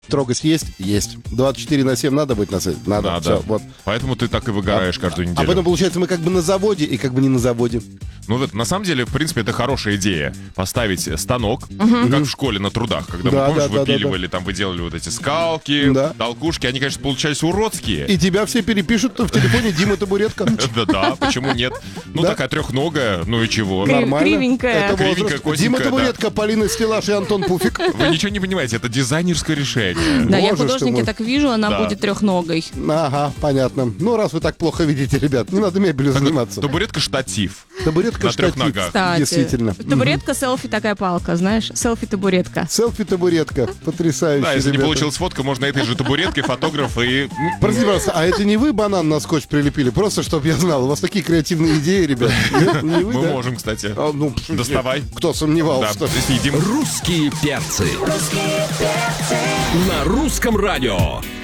Трогать есть? Есть. 24/7 надо быть на сайте? Надо. Надо. Всё, вот. Поэтому ты так и выгораешь каждую неделю. А потом, получается, мы как бы на заводе и как бы не на заводе. Ну вот, на самом деле, в принципе, это хорошая идея. Поставить станок, как в школе на трудах, когда Да, мы, помнишь, да, да, выпиливали, там, вы делали вот эти скалки, Да. толкушки. Они, конечно, получались уродские. И тебя все перепишут в телефоне Дима Табуретка. Да, почему нет? Ну, Да. такая трехногая, ну и чего? Нормально. Кривенькая. Это Кривенькая, возраст. косенькая, Дима да. Табуретка, Полина Стеллаж и Антон Пуфик. Вы ничего не понимаете, это дизайнерское решение. Да, я Боже ж ты художник, мой. я так вижу, она Да. будет трехногой. Ага, понятно. Ну, раз вы так плохо видите, ребят, не надо мебелью заниматься. Табуретка-штатив. Табуретка на трех штатив. ногах. Кстати, Действительно. табуретка, селфи, такая палка, знаешь, селфи-табуретка. Селфи-табуретка. Потрясающе, Да, если не ребята. получилась фотка, можно этой же табуреткой фотограф и... Простите, пожалуйста, а это не вы банан на скотч прилепили? Просто, чтобы я знал. У вас такие креативные идеи, ребят. Нет, не вы, Мы да? можем, кстати. А, ну, Доставай. Кто Да, сомневался? съедим. Русские перцы. На русском радио.